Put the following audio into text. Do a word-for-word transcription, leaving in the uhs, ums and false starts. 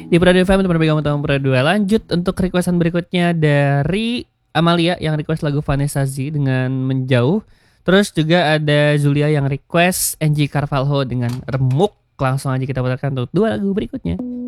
Di Pradu F M teman pegang utama Pradu. Lanjut untuk requestan berikutnya dari Amalia yang request lagu Vanessa Z dengan Menjauh. Terus juga ada Zulia yang request Angie Carvalho dengan Remuk. Langsung aja kita putarkan untuk dua lagu berikutnya.